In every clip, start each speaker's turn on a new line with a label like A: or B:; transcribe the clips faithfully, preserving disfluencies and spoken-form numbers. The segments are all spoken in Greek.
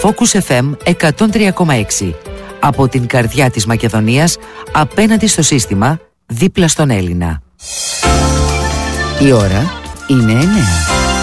A: Focus εφ εμ εκατόν τρία κόμμα έξι. Από την καρδιά της Μακεδονίας, απέναντι στο σύστημα, δίπλα στον Έλληνα. Η ώρα είναι εννέα.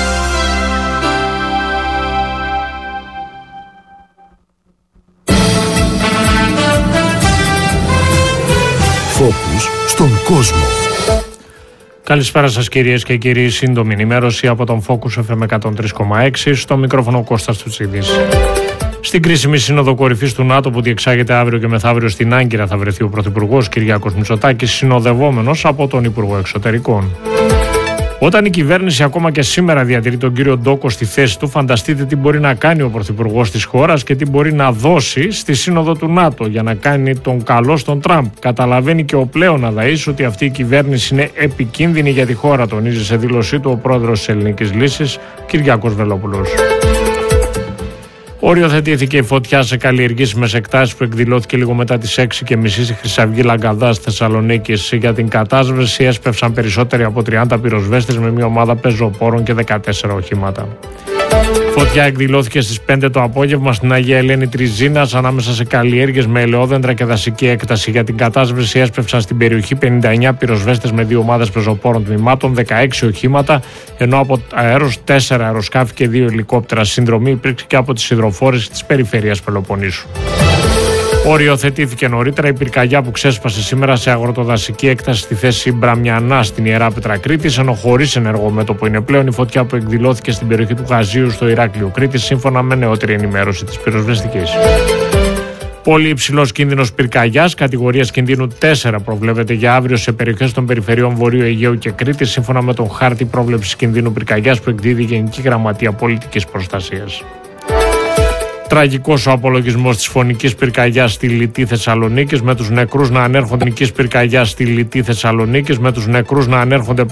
B: Focus στον κόσμο.
C: Καλησπέρα σας κυρίες και κύριοι, σύντομη ενημέρωση από τον Focus εφ εμ εκατόν τρία κόμμα έξι, στο μικρόφωνο Κώστας Τουτσίδης. Στην κρίσιμη σύνοδο κορυφής του ΝΑΤΟ που διεξάγεται αύριο και μεθαύριο στην Άγκυρα θα βρεθεί ο Πρωθυπουργός Κυριάκος Μητσοτάκης, συνοδευόμενος από τον Υπουργό Εξωτερικών. Όταν η κυβέρνηση ακόμα και σήμερα διατηρεί τον κύριο Ντόκο στη θέση του, φανταστείτε τι μπορεί να κάνει ο Πρωθυπουργός της χώρας και τι μπορεί να δώσει στη σύνοδο του ΝΑΤΟ για να κάνει τον καλό στον Τραμπ. Καταλαβαίνει και ο πλέον αδαής ότι αυτή η κυβέρνηση είναι επικίνδυνη για τη χώρα, τονίζει σε δήλωσή του ο πρόεδρος της Ελληνικής Λύσης, Κυριάκος Βελόπουλος. Οριοθετήθηκε η φωτιά σε καλλιεργήσιμες εκτάσεις που εκδηλώθηκε λίγο μετά τις έξι και μισή στη Χρυσαυγή Λαγκαδάς Θεσσαλονίκης. Για την κατάσβεση έσπευσαν περισσότεροι από τριάντα πυροσβέστες με μια ομάδα πεζοπόρων και δεκατέσσερα οχήματα. Φωτιά εκδηλώθηκε στις πέντε το απόγευμα στην Αγία Ελένη Τριζίνας ανάμεσα σε καλλιέργειες με ελαιόδεντρα και δασική έκταση. Για την κατάσβεση έσπευσαν στην περιοχή πενήντα εννέα πυροσβέστες με δύο ομάδες πεζοπόρων τμήματων, δεκαέξι οχήματα, ενώ από αέρος τέσσερα αεροσκάφη και δύο ελικόπτερα. Συνδρομή υπήρξε και από τις υδροφόρες της περιφέρειας Πελοποννήσου. Οριοθετήθηκε νωρίτερα η πυρκαγιά που ξέσπασε σήμερα σε αγροτοδασική έκταση στη θέση Μπραμιανά στην Ιερά Πέτρα Κρήτης, ενώ χωρίς ενεργό μέτωπο είναι πλέον η φωτιά που εκδηλώθηκε στην περιοχή του Γαζίου στο Ηράκλειο Κρήτης, σύμφωνα με νεότερη ενημέρωση της πυροσβεστικής. Πολύ υψηλός κίνδυνος πυρκαγιάς, κατηγορίας κινδύνου τέσσερα προβλέπεται για αύριο σε περιοχές των περιφερειών Βορείου Αιγαίου και Κρήτης, σύμφωνα με τον χάρτη πρόβλεψης κινδύνου πυρκαγιάς που εκδίδει η Γενική Γραμματεία Πολιτικής Προστασίας. Τραγικός ο απολογισμός της φωνικής πυρκαγιάς στη Λιτή Θεσσαλονίκης, με τους νεκρούς να ανέρχονται φωνικής πυρκαγιάς στη Λιτή Θεσσαλονίκης, με τους νεκρούς να ανέρχονται